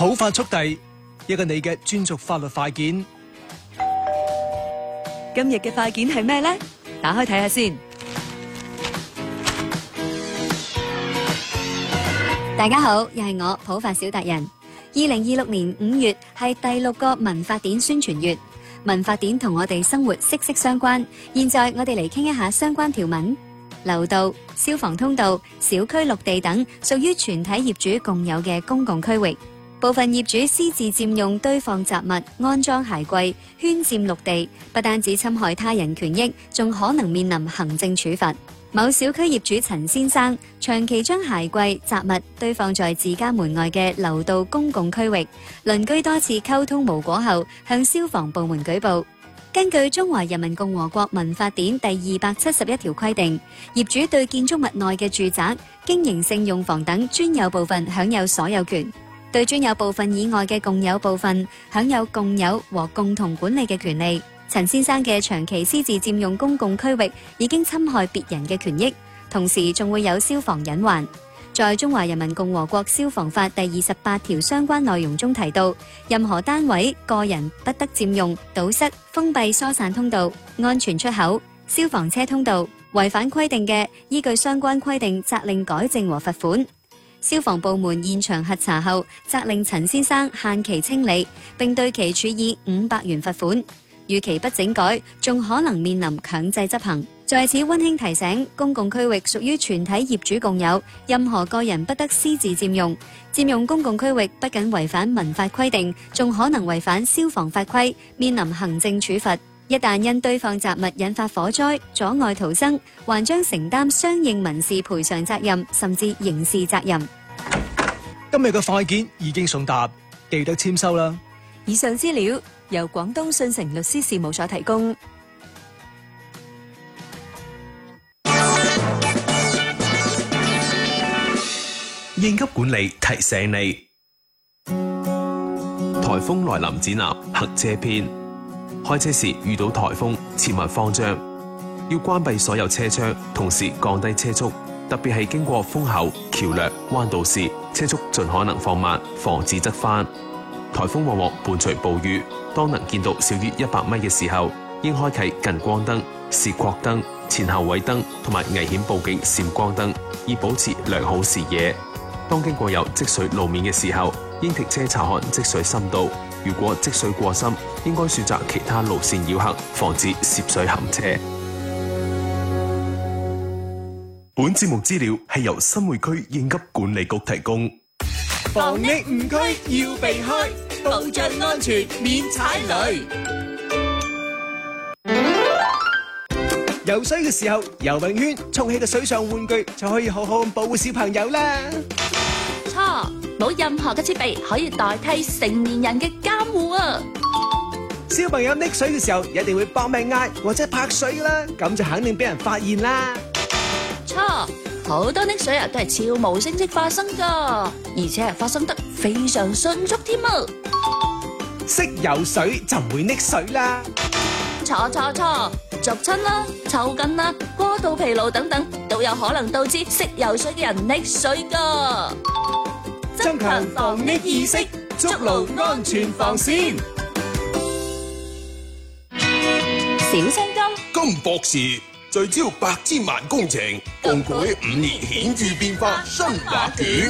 普法速遞，一個你嘅專屬法律快件。 今日嘅快件係咩呢？打開睇下先。 大家好，又係我普法小達人。2026年5月係第6個民法典宣傳月，民法典同我哋生活息息相關。現在我哋嚟傾一下相關條文。樓道、消防通道、小區綠地等屬於全體業主共有嘅公共區域。部分業主私自佔用堆放雜物、安裝鞋櫃、圈佔綠地，不單止侵害他人權益，仲可能面臨行政處罰。某小區業主陳先生長期將鞋櫃、雜物堆放在自家門外嘅樓道公共區域，鄰居多次溝通無果後，向消防部門舉報。根據《中華人民共和國民法典》第271條規定，業主對建築物內嘅住宅、經營性用房等專有部分享有所有權，對專有部分以外嘅共有部分享有共有和共同管理嘅權利。陳先生嘅長期私自佔用公共區域已經侵害別人嘅權益，同時仲會有消防隱患。在《中華人民共和國消防法》第28條相關內容中提到，任何單位、個人不得佔用、堵塞、封閉疏散通道、安全出口、消防車通道，違反規定嘅，依據相關規定責令改正和罰款。消防部門現場核查後，責令陳先生限期清理，並對其處以500元罰款。逾期不整改，仲可能面臨強制執行。在此溫馨提醒，公共區域屬於全體業主共有，任何個人不得私自佔用。佔用公共區域不僅違反民法規定，仲可能違反消防法規，面臨行政處罰。一旦因堆放雜物引發火災，阻礙逃生，還將承擔相應民事賠償責任，甚至刑事責任。 今日嘅快件已經送達，記得簽收啦。 以上資料由廣東信誠律師事務所提供。 應急管理提醒你，颱風來臨指南行車篇。開車時遇到颱風，切勿慌張，要關閉所有車窗，同時降低車速，特別係經過風口、橋樑、彎道時，車速盡可能放慢，防止側翻。颱風往往伴隨暴雨，當能見到少於100米嘅時候，應開啟近光燈、視擴燈、前後位燈同埋危險報警閃光燈，以保持良好視野。當經過有積水路面嘅時候，應停車查看積水深度。如果積水過深，應該選擇其他路線繞行，防止涉水陷車。本節目資料係由新會區應急管理局提供。 防疫誤區要避開，保障安全免踩雷。游水嘅時候，游泳圈充氣嘅水上玩具就可以好好保護小朋友啦。 錯，冇任何嘅設備可以代替成年人嘅監護啊！ 小朋友溺水嘅時候，一定會搏命嗌或者拍水啦，咁就肯定俾人發現啦。 錯，好多溺水都係悄無聲息發生噶，而且係發生得非常迅速添啊！ 識游水就唔會溺水啦。 錯，逐親啦、抽筋啦、過度疲勞等等，都有可能導致識游水嘅人溺水噶。 增強防溺意識，築牢安全防線。 小青金博士聚焦百千萬工程，共舉5年顯著變化新畫卷。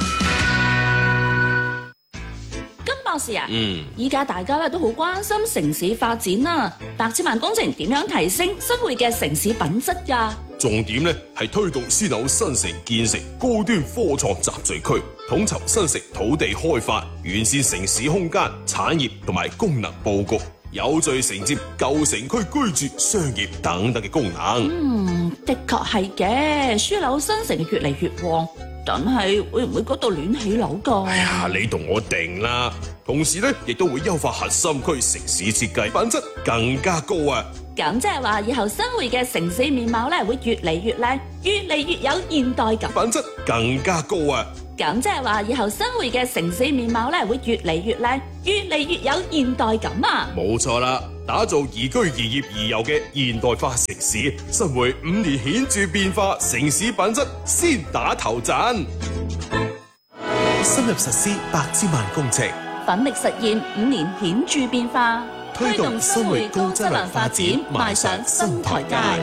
博士啊，依家大家都好關心城市發展啊，百千萬工程點樣提升新會嘅城市品質㗎？ 重點呢係推動私樓新城建成高端科創集聚區，統籌新城土地開發，完善城市空間、產業同埋功能佈局，有序承接舊城區居住、商業等等嘅功能。 的確係嘅，樞紐新城越嚟越旺。但係會唔會嗰度亂起樓㗎？ 哎呀，你同我定啦。同時咧，亦都會優化核心區城市設計，品質更加高啊！ 咁即係話，以後新會嘅城市面貌咧，會越嚟越靚，越嚟越有現代感， 品質更加高啊！ 咁即係話，以後新會嘅城市面貌咧，會越嚟越靚，越嚟越有現代感啊！ 冇錯啦，打造宜居宜業宜遊嘅現代化城市，新會5年顯著變化，城市品質先打頭陣。 深入實施8千萬工程， 奮力實現5年顯著變化， 推動生活高質量發展邁上新台階。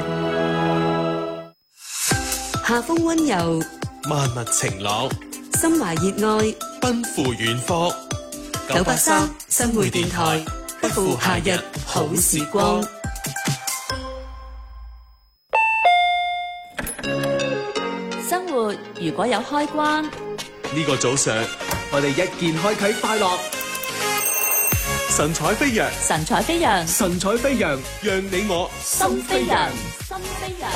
夏風溫柔， 萬物晴朗， 心懷熱愛， 奔赴遠方。 983新會電台，不負夏日好時光。 生活如果有開關， 呢個早上，我哋一鍵開啟快樂，神采飛揚， 神采飛揚， 神采飛揚，讓你我心飛揚，心飛揚。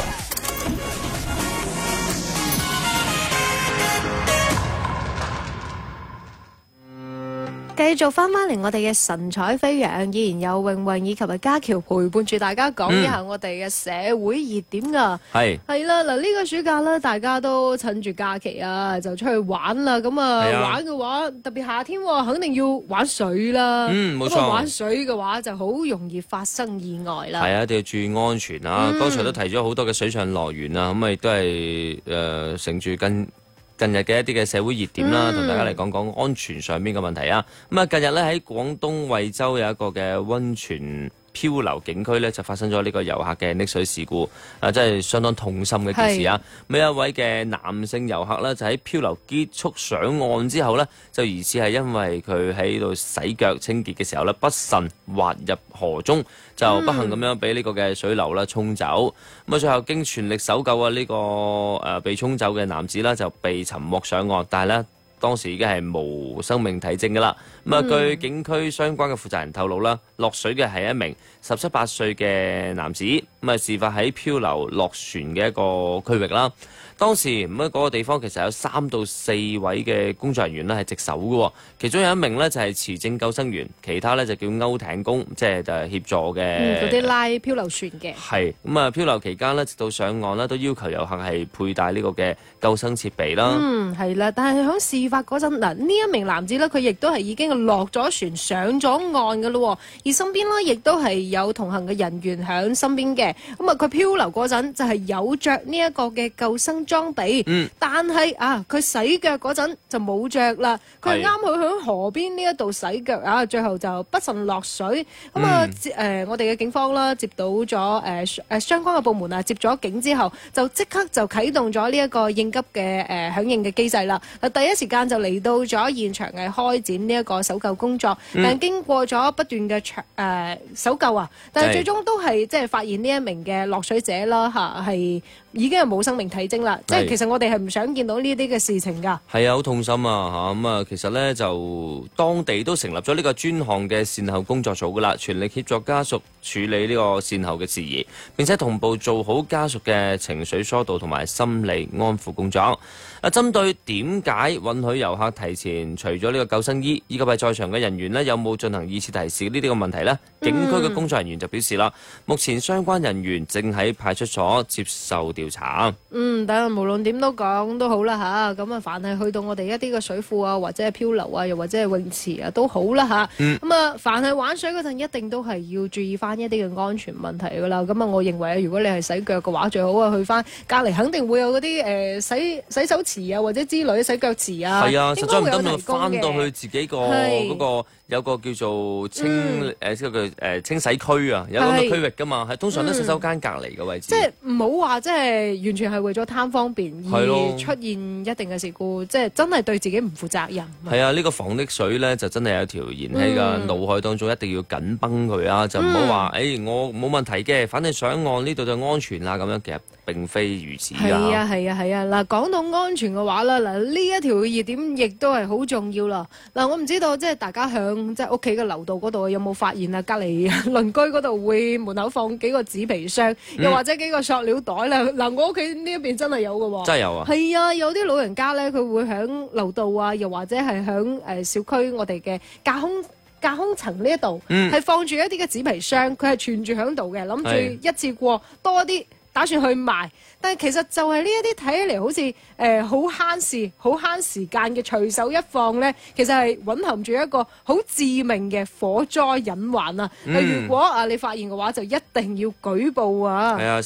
繼續翻嚟我哋嘅神采飛揚，依然有泳泳以及家喬陪伴住大家講一下我哋嘅社會熱點噶。係啦，嗱呢個暑假咧，大家都趁住假期啊，就出去玩啦。咁玩嘅話，特別夏天肯定要玩水啦。冇錯。玩水嘅話就好容易發生意外啦。 係啊，一定要注意安全啊。剛才都提咗好多嘅水上樂園啊，咁亦都係乘住近日嘅一啲嘅社會熱點啦，同大家嚟講講安全上面嘅問題啊。咁啊，近日咧喺廣東惠州有一個嘅溫泉漂流景區咧，就發生咗呢個遊客嘅溺水事故，真係相當痛心嘅一件事啊！咁一位嘅男性遊客咧，就喺漂流結束上岸之後咧，就疑似係因為佢喺度洗腳清潔嘅時候咧，不慎滑入河中，就不幸咁樣俾呢個嘅水流啦沖走。咁啊，最後經全力搜救啊，呢個被沖走嘅男子啦，就被尋獲上岸，但係咧，當時已經係無生命體徵㗎啦。咁啊，據景區相關嘅負責人透露啦，落水嘅係一名17、18歲嘅男子。咁啊，事發喺漂流落船嘅一個區域啦。當時咁嗰個地方其實有3到4位嘅工作人員咧係值守嘅，其中有一名呢就係持證救生員，其他呢就叫勾艇工，即係協助嘅。 嗰啲拉漂流船嘅。係咁啊，漂流期間呢，直到上岸呢，都要求遊客係佩戴呢個嘅救生設備啦。 係啦，但係喺事發嗰陣，嗱呢一名男子呢，佢亦都係已經落咗船上咗岸嘅咯，而身邊呢，亦都係有同行嘅人員喺身邊嘅。咁啊，佢漂流嗰陣就係有着呢一個嘅救生裝備，但係佢洗腳嗰陣就冇着啦。佢係啱好喺河邊呢一度洗腳啊，最後就不慎落水。咁我哋嘅警方啦，接到咗相關嘅部門啊，接咗警之後，就即刻就啟動咗呢一個應急嘅響應嘅機制啦。第一時間就嚟到咗現場係開展呢一個搜救工作，但經過咗不斷嘅搜救啊，但係最終都係即係發現呢一名嘅落水者啦係已經係冇生命體徵啦。即係其實我哋係唔想見到呢啲嘅事情㗎。係啊，好痛心啊嚇！咁啊，其實咧就當地都成立咗呢個專項嘅善後工作組㗎啦，全力協助家屬處理呢個善後嘅事宜，並且同步做好家屬嘅情緒疏導同埋心理安撫工作。針對點解允許遊客提前除咗呢個救生衣，以及係在場嘅人員呢有冇進行二次提示呢啲嘅問題呢？警區嘅工作人員就表示啦，目前相關人員正喺派出所接受調查。但係無論點都講都好啦嚇，咁凡係去到我哋一啲嘅水庫啊，或者係漂流啊，又或者係泳池啊都好啦嚇。凡係玩水嗰陣，一定都係要注意翻一啲嘅安全問題㗎啦。咁我認為如果你係洗腳嘅話，最好去翻隔離，肯定會有嗰啲洗手池啊，或者之類洗腳池啊。係啊，實在唔得咪翻到去自己個嗰個有個叫做清洗區啊，有咁嘅區域㗎嘛，係通常都洗手間隔離嘅位置。即係唔好話即係完全係為咗貪方便而出現一定嘅事故，即係真係對自己唔負責任。係啊，呢個防溺水咧就真係有條燃喺個腦海當中，一定要緊繃佢啊！就唔好話我冇問題嘅，反正上岸呢度就安全啦咁樣，其實並非如此㗎。係啊，係啊，係啊！嗱，講到安全嘅話啦，嗱呢一條熱點亦都係好重要啦。嗱，我唔知道即係大家響即係屋企嘅樓道嗰度有冇發現啊？隔離鄰居嗰度會門口放幾個紙皮箱，又或者幾個塑料袋啦。嗱，我屋企呢一邊真係有嘅喎。真係有啊！係啊，有啲老人家咧，佢會響樓道啊，又或者係響小區我哋嘅架空層呢一度，係放住一啲嘅紙皮箱，佢係存住響度嘅，諗住一次過多啲。打算去賣，但係其實就係呢一啲睇起嚟好似好慳事、好慳時間嘅隨手一放咧，其實係蘊含住一個好致命嘅火災隱患啊！如果你發現嘅話，就一定要舉報啊！係啊。